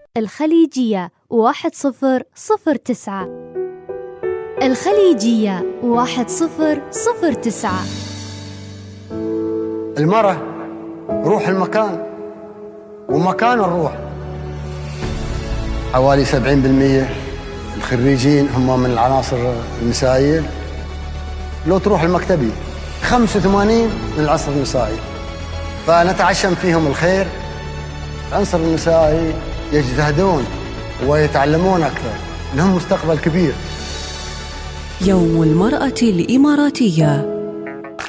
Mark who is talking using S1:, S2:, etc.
S1: الخليجية 1009. الخليجية 1009.
S2: المرأة روح المكان ومكان الروح. حوالي 70% الخريجين هم من العناصر النسائية. لو تروح المكتبي 85 من العنصر النسائي، فنتعشم فيهم الخير. العنصر النسائي يجتهدون ويتعلمون أكثر، لهم مستقبل كبير.
S3: يوم المرأة الإماراتية